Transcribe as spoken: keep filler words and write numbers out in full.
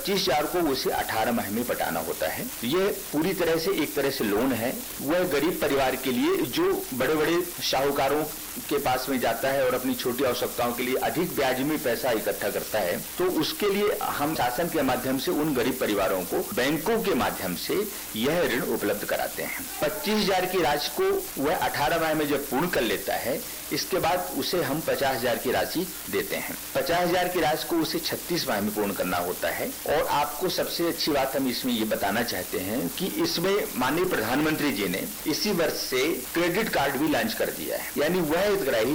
पच्चीस हजार को उसे अठारह माह में पटाना होता है। यह पूरी तरह से एक तरह से लोन है। वह गरीब परिवार के लिए जो बड़े बड़े शाहूकारों के पास में जाता है और अपनी छोटी आवश्यकताओं के लिए अधिक ब्याज में पैसा इकट्ठा करता है, तो उसके लिए हम शासन के माध्यम से उन गरीब परिवारों को बैंकों के माध्यम से यह ऋण उपलब्ध कराते हैं। पच्चीस हजार की राशि को वह अठारह माह में जब पूर्ण कर लेता है, इसके बाद उसे हम पचास हजार की राशि देते हैं। पचास हजार की राशि को उसे छत्तीस माह में पूर्ण करना होता है। और आपको सबसे अच्छी बात हम इसमें ये बताना चाहते हैं कि इसमें माननीय प्रधानमंत्री जी ने इसी वर्ष से क्रेडिट कार्ड भी लॉन्च कर दिया है। यानी वह हितग्राही